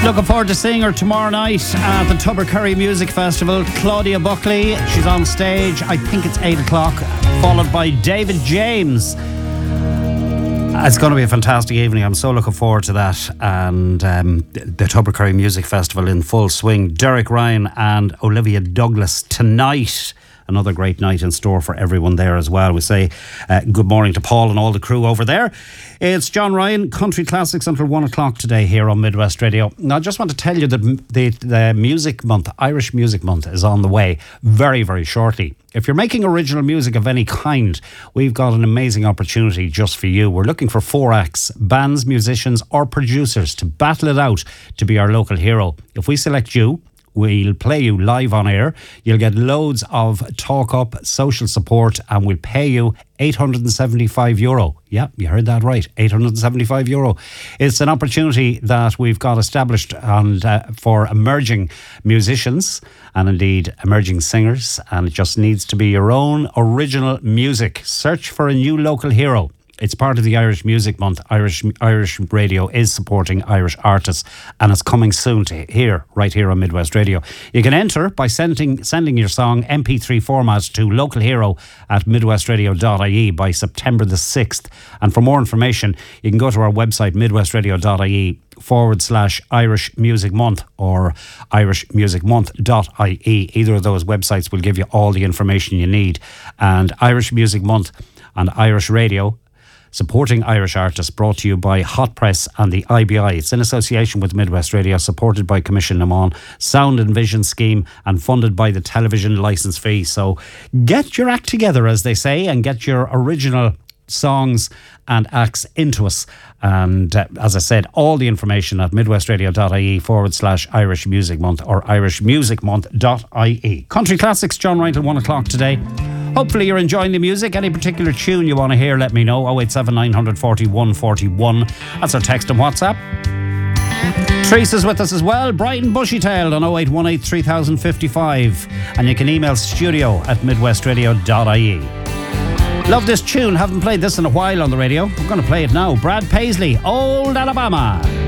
Looking forward to seeing her tomorrow night at the Tubbercurry Music Festival. Claudia Buckley, she's on stage. I think it's 8 o'clock, followed by David James. It's going to be a fantastic evening. I'm so looking forward to that. And the Tubbercurry Music Festival in full swing. Derek Ryan and Olivia Douglas tonight. Another great night in store for everyone there as well. We say good morning to Paul and all the crew over there. It's John Ryan, Country Classics until 1 o'clock today here on Midwest Radio. Now, I just want to tell you that the Music Month, Irish Music Month, is on the way very, very shortly. If you're making original music of any kind, we've got an amazing opportunity just for you. We're looking for 4 acts, bands, musicians or producers to battle it out to be our local hero. If we select you, we'll play you live on air. You'll get loads of talk up, social support, and we'll pay you €875. Yeah, you heard that right, €875. It's an opportunity that we've got established and for emerging musicians and indeed emerging singers, and it just needs to be your own original music. Search for a new local hero. It's part of the Irish Music Month. Irish Radio is supporting Irish artists, and it's coming soon to right here on Midwest Radio. You can enter by sending your song MP3 format to localhero@midwestradio.ie by September the 6th. And for more information, you can go to our website, midwestradio.ie/Irish Music Month or irishmusicmonth.ie. Either of those websites will give you all the information you need. And Irish Music Month and Irish Radio, supporting Irish artists, brought to you by Hot Press and the IBI. It's in association with Midwest Radio, supported by Commission Limón, Sound and Vision Scheme, and funded by the television licence fee. So get your act together, as they say, and get your original songs and acts into us. And as I said, all the information at midwestradio.ie/Irish Music Month or irishmusicmonth.ie. Country Classics, John Ryan till 1 o'clock today. Hopefully you're enjoying the music. Any particular tune you want to hear, let me know. 087 940 141. That's our text and WhatsApp. Teresa's with us as well. Brighton Bushytailed on 0818 3055. And you can email studio@midwestradio.ie. Love this tune. Haven't played this in a while on the radio. I'm going to play it now. Brad Paisley, Old Alabama.